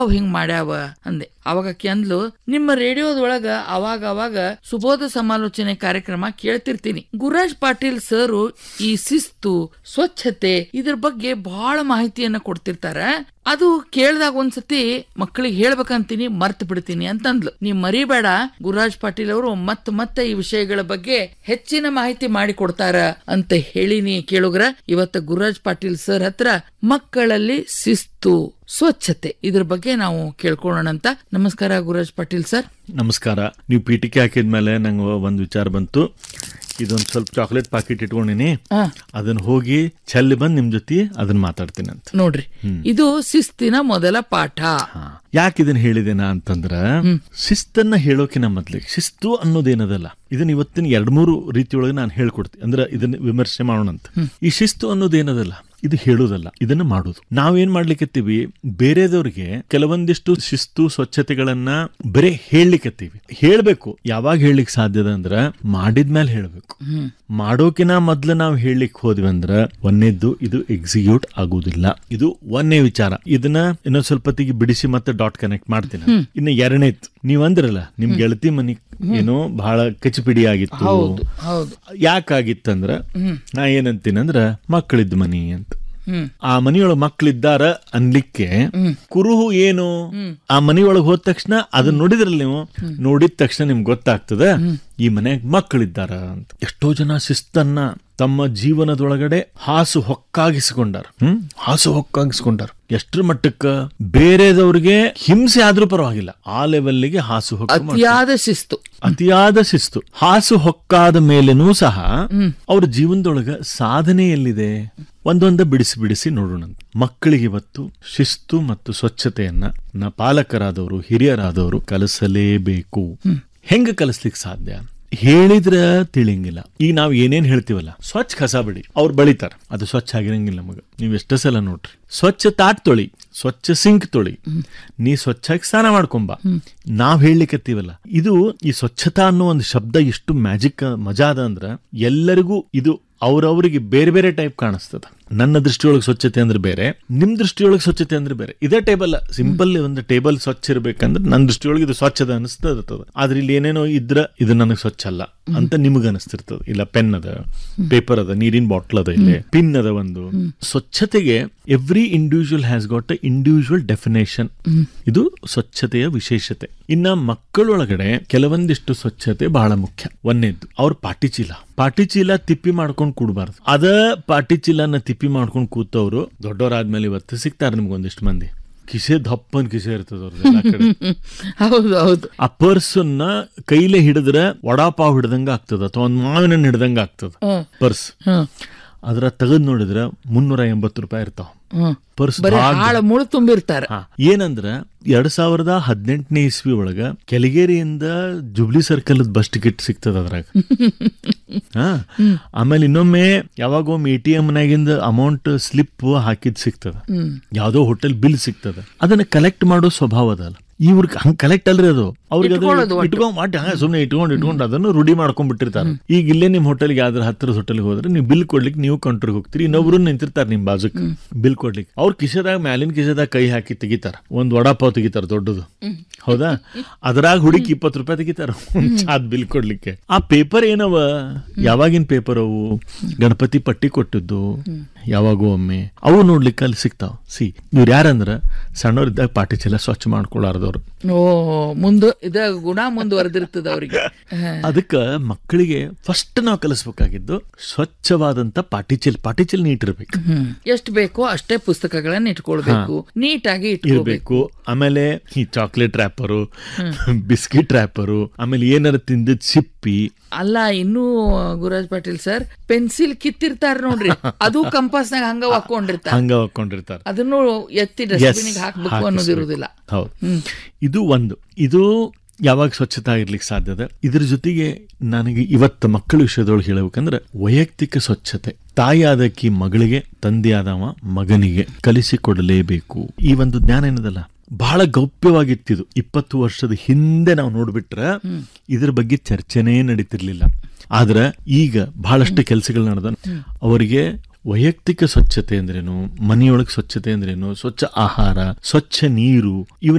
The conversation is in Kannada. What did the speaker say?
ಅವ್ ಹಿಂಗ್ ಮಾಡ್ಯಾವ ಅಂದೆ. ಅವಾಗ ಅಂದ್ಲು, ನಿಮ್ಮ ರೇಡಿಯೋದೊಳಗ ಅವಾಗ ಸುಬೋಧ ಸಮಾಲೋಚನೆ ಕಾರ್ಯಕ್ರಮ ಕೇಳ್ತಿರ್ತೀನಿ. ಗುರುರಾಜ್ ಪಾಟೀಲ್ ಸರ್ ಈ ಶಿಸ್ತು, ಸ್ವಚ್ಛತೆ ಇದ್ರ ಬಗ್ಗೆ ಬಹಳ ಮಾಹಿತಿಯನ್ನ ಕೊಡ್ತಿರ್ತಾರ. ಅದು ಕೇಳ್ದಾಗ ಒಂದ್ಸತಿ ಮಕ್ಕಳಿಗೆ ಹೇಳ್ಬೇಕಂತೀನಿ, ಮರ್ತ್ ಬಿಡ್ತೀನಿ ಅಂತಂದ್ಲು. ನೀ ಮರಿಬೇಡ, ಗುರುರಾಜ್ ಪಾಟೀಲ್ ಅವರು ಮತ್ತೆ ಈ ವಿಷಯಗಳ ಬಗ್ಗೆ ಹೆಚ್ಚಿನ ಮಾಹಿತಿ ಮಾಡಿ ಕೊಡ್ತಾರ ಅಂತ ಹೇಳಿನಿ. ಕೇಳುಗ್ರ, ಇವತ್ತ ಗುರುರಾಜ್ ಪಾಟೀಲ್ ಸರ್ ಹತ್ರ ಮಕ್ಕಳಲ್ಲಿ ಶಿಸ್ತು, ಸ್ವಚ್ಛತೆ ಇದ್ರ ಬಗ್ಗೆ ನಾವು ಕೇಳ್ಕೊಳ್ಳೋಣ ಅಂತ. ನಮಸ್ಕಾರ ಗುರುರಾಜ್ ಪಾಟೀಲ್ ಸರ್. ನಮಸ್ಕಾರ. ನೀವು ಪೀಟಿಕೆ ಹಾಕಿದ್ಮೇಲೆ ನಂಗೆ ಒಂದು ವಿಚಾರ ಬಂತು. ಇದೊಂದು ಸ್ವಲ್ಪ ಚಾಕ್ಲೇಟ್ ಪಾಕೆಟ್ ಇಟ್ಕೊಂಡಿನಿ, ಅದನ್ನ ಹೋಗಿ ಚೆಲ್ಲಿ ಬಂದ್ ನಿಮ್ ಜೊತೆ ಅದನ್ನ ಮಾತಾಡ್ತೀನಿ ಅಂತ. ನೋಡ್ರಿ, ಇದು ಶಿಸ್ತಿನ ಮೊದಲ ಪಾಠ. ಯಾಕೆ ಇದನ್ನ ಹೇಳಿದೇನ ಅಂತಂದ್ರ, ಶಿಸ್ತನ್ನ ಹೇಳೋಕಿನ ಮೊದ್ಲಿಗೆ ಶಿಸ್ತು ಅನ್ನೋದೇನದಲ್ಲ, ಇದನ್ನ ಇವತ್ತಿನ 2-3 ರೀತಿಯೊಳಗೆ ನಾನು ಹೇಳ್ಕೊಡ್ತೀನಿ. ಅಂದ್ರೆ ಇದನ್ನ ವಿಮರ್ಶೆ ಮಾಡೋಣ ಅಂತ. ಈ ಶಿಸ್ತು ಅನ್ನೋದೇನದಲ್ಲ, ಇದು ಹೇಳೋದಲ್ಲ, ಇದನ್ನ ಮಾಡೋದು. ನಾವೇನ್ ಮಾಡ್ಲಿಕ್ಕತ್ತೀವಿ, ಬೇರೆದವ್ರಿಗೆ ಕೆಲವೊಂದಿಷ್ಟು ಶಿಸ್ತು ಸ್ವಚ್ಛತೆಗಳನ್ನ ಬರೀ ಹೇಳಲಿಕ್ಕತ್ತೀವಿ. ಹೇಳ್ಬೇಕು. ಯಾವಾಗ ಹೇಳಲಿಕ್ಕೆ ಸಾಧ್ಯದ ಅಂದ್ರ ಮಾಡಿದ್ಮೇಲೆ ಹೇಳ್ಬೇಕು. ಮಾಡೋಕಿನ ಮೊದ್ಲು ನಾವು ಹೇಳಲಿಕ್ಕೆ ಹೋದ್ವಿ ಅಂದ್ರ ಒಂದೇದ್ದು ಇದು ಎಕ್ಸಿಕ್ಯೂಟ್ ಆಗುದಿಲ್ಲ. ಇದು ಒಂದೇ ವಿಚಾರ. ಇದನ್ನ ಇನ್ನೊಂದ್ ಸ್ವಲ್ಪ ಬಿಡಿಸಿ ಮತ್ತೆ ಡಾಟ್ ಕನೆಕ್ಟ್ ಮಾಡ್ತೀನಿ. ಇನ್ನು ಎರಡನೇದು, ನೀವ್ ಅಂದ್ರಲ್ಲ ನಿಮ್ ಗೆಳತಿ ಮನಿ ಏನೋ ಬಹಳ ಕಚಿಪಿಡಿ ಆಗಿತ್ತು. ಯಾಕಾಗಿತ್ತಂದ್ರ ನಾ ಏನಂತೀನಂದ್ರ ಮಕ್ಕಳಿದ್ದ ಮನಿ ಅಂತ. ಆ ಮನಿಯೊಳಗ ಮಕ್ಳಿದ್ದಾರ ಅನ್ಲಿಕ್ಕೆ ಕುರುಹು ಏನು, ಆ ಮನಿಯೊಳಗೆ ಹೋದ ತಕ್ಷಣ ಅದನ್ನ ನೋಡಿದ್ರಲ್ಲ, ನೀವು ನೋಡಿದ ತಕ್ಷಣ ನಿಮ್ಗೆ ಗೊತ್ತಾಗ್ತದ ಈ ಮನೆಯಾಗ ಮಕ್ಕಳಿದ್ದಾರ ಅಂತ. ಎಷ್ಟೋ ಜನ ಶಿಸ್ತನ್ನ ತಮ್ಮ ಜೀವನದೊಳಗಡೆ ಹಾಸು ಹೊಕ್ಕಾಗಿಸಿಕೊಂಡಾರ. ಎಷ್ಟ್ರ ಮಟ್ಟಕ್ಕ ಬೇರೆದವ್ರಿಗೆ ಹಿಂಸೆ ಆದ್ರೂ ಪರವಾಗಿಲ್ಲ, ಆ ಲೆವೆಲ್ಗೆ ಹಾಸು ಹೊಕ್ಕ, ಅತಿಯಾದ ಶಿಸ್ತು. ಹಾಸು ಹೊಕ್ಕಾದ ಮೇಲೆನೂ ಸಹ ಅವ್ರ ಜೀವನದೊಳಗ ಸಾಧನೆ ಎಲ್ಲಿದೆ ಒಂದೊಂದ ಬಿಡಿಸಿ ನೋಡೋಣ. ಮಕ್ಕಳಿಗೆ ಇವತ್ತು ಶಿಸ್ತು ಮತ್ತು ಸ್ವಚ್ಛತೆಯನ್ನ ಪಾಲಕರಾದವರು, ಹಿರಿಯರಾದವರು ಕಲಿಸಲೇಬೇಕು. ಹೆಂಗ ಕಲಿಸ್ಲಿಕ್ಕೆ ಸಾಧ್ಯ? ಹೇಳಿದ್ರ ತಿಳಿಯಂಗಿಲ್ಲ. ಈಗ ನಾವ್ ಏನೇನ್ ಹೇಳ್ತೀವಲ್ಲ, ಸ್ವಚ್ಛ ಕಸ ಬಿಡಿ, ಅವ್ರು ಬಳಿತಾರ, ಅದು ಸ್ವಚ್ಛ ಆಗಿರಂಗಿಲ್ಲ. ನಮಗ ನೀವ್ ಎಷ್ಟ ಸಲ ನೋಡ್ರಿ, ಸ್ವಚ್ಛ ತಾಟ್ ತೊಳಿ, ಸ್ವಚ್ಛ ಸಿಂಕ್ ತೊಳಿ, ನೀ ಸ್ವಚ್ಛಾಗಿ ಸ್ನಾನ ಮಾಡ್ಕೊಂಬ, ನಾವ್ ಹೇಳಲಿಕ್ಕತ್ತೀವಲ್ಲ. ಇದು ಈ ಸ್ವಚ್ಛತಾ ಅನ್ನೋ ಒಂದು ಶಬ್ದ ಎಷ್ಟು ಮ್ಯಾಜಿಕ್ ಮಜಾ ಅದ ಅಂದ್ರ, ಎಲ್ಲರಿಗೂ ಇದು ಅವ್ರವ್ರಿಗೆ ಬೇರೆ ಬೇರೆ ಟೈಪ್ ಕಾಣಿಸ್ತದ. ನನ್ನ ದೃಷ್ಟಿಯೊಳಗೆ ಸ್ವಚ್ಛತೆ ಅಂದ್ರೆ ಬೇರೆ, ನಿಮ್ ದೃಷ್ಟಿಯೊಳಗೆ ಸ್ವಚ್ಛತೆ ಅಂದ್ರೆ ಬೇರೆ. ಇದೇ ಟೇಬಲ್ ಸಿಂಪಲ್ ಒಂದು ಟೇಬಲ್ ಸ್ವಚ್ಛ ಇರ್ಬೇಕಂದ್ರೆ ನನ್ನ ದೃಷ್ಟಿಯೊಳಗೆ ಇದು ಸ್ವಚ್ಛದ ಅನಿಸ್ತಾ ಇರ್ತದ. ಆದ್ರೆ ಇಲ್ಲಿ ಏನೇನೋ ಇದ್ರ ಇದು ನನಗೆ ಸ್ವಚ್ಛ ಅಲ್ಲ ಅಂತ ನಿಮಗ ಅನಿಸ್ತಿರ್ತದ. ಇಲ್ಲ ಪೆನ್ ಅದ, ಪೇಪರ್ ಅದ, ನೀರಿನ ಬಾಟ್ಲ್ ಅದ, ಇಲ್ಲಿ ಪಿನ್ ಅದ. ಒಂದು ಸ್ವಚ್ಛತೆಗೆ every individual has got a individual definition. ಇದು ಸ್ವಚ್ಛತೆಯ ವಿಶೇಷತೆ. ಇನ್ನ ಮಕ್ಕಳೊಳಗಡೆ ಕೆಲವೊಂದಿಷ್ಟು ಸ್ವಚ್ಛತೆ ಬಹಳ ಮುಖ್ಯ. ಒಂದೇದ್ದು, ಅವ್ರ ಪಾಟಿ ಚೀಲ ತಿಪ್ಪಿ ಮಾಡ್ಕೊಂಡು ಕೂಡಬಾರ್ದು. ಅದ ಪಾಟಿ ಚೀಲನ ತಿಪ್ಪಿ ಮಾಡ್ಕೊಂಡು ಕೂತವ್ರು ದೊಡ್ಡವರಾದ್ಮೇಲೆ ಇವತ್ತು ಸಿಗ್ತಾರೆ ನಿಮ್ಗೊಂದಿಷ್ಟು ಮಂದಿ. ಕಿಸೆ ದಪ್ಪನ್ ಕಿಸೆ ಇರ್ತದ ಅವ್ರದ್ದು. ಆ ಪರ್ಸನ್ನ ಕೈಲೇ ಹಿಡಿದ್ರೆ ವಡಾಪಾವ್ ಹಿಡ್ದಂಗ ಆಗ್ತದ, ಅಥವಾ ಒಂದ್ ಮಾವಿನ ಹಣ್ಣು ಹಿಡ್ದಂಗ ಆಗ್ತದ ಪರ್ಸ್. ಅದ್ರ ತೆಗೆದ್ ನೋಡಿದ್ರೆ 380 ರೂಪಾಯಿ ಇರ್ತಾವ. ಪರ್ಸ್ ಮುಳು ತುಂಬಿರ್ತಾರ. ಏನಂದ್ರ 2018ನೇ ಇಸ್ವಿ ಒಳಗ ಕೆಲಿಗೇರಿಯಿಂದ ಜುಬ್ಲಿ ಸರ್ಕಲ್ ಬಸ್ ಟಿಕೆಟ್ ಸಿಗ್ತದ ಅದ್ರಾಗ. ಆಮೇಲೆ ಇನ್ನೊಮ್ಮೆ ಯಾವಾಗೊಮ್ಮೆ ATM ನಾಗಿಂದ ಅಮೌಂಟ್ ಸ್ಲಿಪ್ ಹಾಕಿದ್ ಸಿಗ್ತದ, ಯಾವ್ದೋ ಹೋಟೆಲ್ ಬಿಲ್ ಸಿಗ್ತದ. ಅದನ್ನ ಕಲೆಕ್ಟ್ ಮಾಡೋ ಸ್ವಭಾವ ಅದಲ್ಲ ಇವ್ರಿಗೆ. ಹಂಗ ಕಲೆಕ್ಟ್ ಅಲ್ರಿ ಅದು, ಅವ್ರಿಗೆ ಸುಮ್ನೆ ಇಟ್ಕೊಂಡು ಅದನ್ನು ರೂಢಿ ಮಾಡ್ಕೊಂಡ್ಬಿಟ್ಟಿರ್ತಾರೆ. ಈಗ ಇಲ್ಲೇ ನಿಮ್ ಹೋಟೆಲ್ಗೆ ಯಾವ್ದಾರ ಹತ್ತಿರದ ಹೋಟೆಲ್ಗೆ ಹೋದ್ರೆ ನೀವು ಬಿಲ್ ಕೊಡ್ಲಿಕ್ಕೆ ನೀವು ಕೌಂಟರ್ಗೆ ಹೋಗ್ತೀರಿ, ಇನ್ನೊಬ್ರು ನಿಂತಿರ್ತಾರೆ ನಿಮ್ ಬಾಜುಕ್ ಬಿಲ್ ಕೊಡ್ಲಿಕ್ಕೆ. ಅವ್ರ ಕಿಸೆದಾಗ ಮ್ಯಾಲಿನ ಕಿಸೆದಾಗ ಕೈ ಹಾಕಿ ತೆಗಿತಾರ, ಒಂದ್ ವಡಾಪಾವ್ ತೆಗಿತಾರ ದೊಡ್ಡದು, ಹೌದಾ? ಅದ್ರಾಗ ಹುಡುಕಿ 20 ರೂಪಾಯಿ ತೆಗಿತಾರ ಒಂದ್ ಚಾದ್ ಬಿಲ್ ಕೊಡ್ಲಿಕ್ಕೆ. ಆ ಪೇಪರ್ ಏನವ, ಯಾವಾಗಿನ ಪೇಪರ್ ಅವು, ಗಣಪತಿ ಪಟ್ಟಿ ಕೊಟ್ಟಿದ್ದು ಯಾವಾಗೂ ಒಮ್ಮೆ, ಅವು ನೋಡ್ಲಿಕ್ಕೆ ಅಲ್ಲಿ ಸಿಗ್ತಾವ. ಇವ್ರು ಯಾರಂದ್ರ ಸಣ್ಣವ್ರಿದ್ದಾಗ ಪಾಟಿ ಚೀಲ ಸ್ವಚ್ಛ ಮಾಡ್ಕೊಳ್ಳಾರ್ದವ್ರು. ಗುಣ ಮುಂದುವರೆದಿರ್ತದ ಅವ್ರಿಗೆ. ಅದಕ್ಕ ಮಕ್ಕಳಿಗೆ ಫಸ್ಟ್ ನಾವು ಕಲಿಸ್ಬೇಕಾಗಿದ್ದು ಸ್ವಚ್ಛವಾದಂತ ಪಾಟಿ ಚೀಲ ನೀಟ್ ಇರ್ಬೇಕು. ಎಷ್ಟು ಬೇಕೋ ಅಷ್ಟೇ ಪುಸ್ತಕಗಳನ್ನ ಇಟ್ಕೊಳ್ಬೇಕು, ನೀಟಾಗಿ ಇಟ್ಕೊಳ್ಬೇಕು. ಆಮೇಲೆ ಈ ಚಾಕ್ಲೇಟ್ ರ್ಯಾಪರು, ಬಿಸ್ಕಿಟ್ ರ್ಯಾಪರು, ಆಮೇಲೆ ಏನಾರ ತಿಂದಿದ್ ಸಿಪ್ಪಿ ಅಲ್ಲ. ಇನ್ನೂ ಗುರುರಾಜ್ ಪಾಟೀಲ್ ಸರ್ ಪೆನ್ಸಿಲ್ ಕಿತ್ತಿರ್ತಾರ ನೋಡ್ರಿ, ಅದು ಕಂಪಾಸ್ನಾಗ ಹಂಗ ಹಾಕೊಂಡಿರ್ತಾರ, ಅದನ್ನು ಎತ್ತಿ ಡಸ್ಟ್ಬಿನ್ ಹಾಕ್ಬೇಕು ಅನ್ನೋದಿರುವುದಿಲ್ಲ. ಹೌದು, ಇದು ಯಾವಾಗ ಸ್ವಚ್ಛತಾ ಇರ್ಲಿಕ್ಕೆ ಸಾಧ್ಯದ. ಇದ್ರ ಜೊತೆಗೆ ನನಗೆ ಇವತ್ತು ಮಕ್ಕಳ ವಿಷಯದೊಳಗೆ ಹೇಳಬೇಕಂದ್ರೆ ವೈಯಕ್ತಿಕ ಸ್ವಚ್ಛತೆ. ತಾಯಿಯಾದಕ್ಕಿ ಮಗಳಿಗೆ, ತಂದೆಯಾದವ ಮಗನಿಗೆ ಕಲಿಸಿಕೊಡಲೇಬೇಕು. ಈ ಒಂದು ಜ್ಞಾನ ಏನದಲ್ಲ ಬಹಳ ಗೌಪ್ಯವಾಗಿತ್ತಿದು. 20 ವರ್ಷದ ಹಿಂದೆ ನಾವು ನೋಡ್ಬಿಟ್ರೆ ಇದ್ರ ಬಗ್ಗೆ ಚರ್ಚೆನೇ ನಡೀತಿರ್ಲಿಲ್ಲ. ಆದ್ರೆ ಈಗ ಬಹಳಷ್ಟು ಕೆಲಸಗಳು ನಡೆದ ಅವರಿಗೆ ವೈಯಕ್ತಿಕ ಸ್ವಚ್ಛತೆ ಅಂದ್ರೇನು, ಮನೆಯೊಳಗೆ ಸ್ವಚ್ಛತೆ ಅಂದ್ರೇನು, ಸ್ವಚ್ಛ ಆಹಾರ, ಸ್ವಚ್ಛ ನೀರು,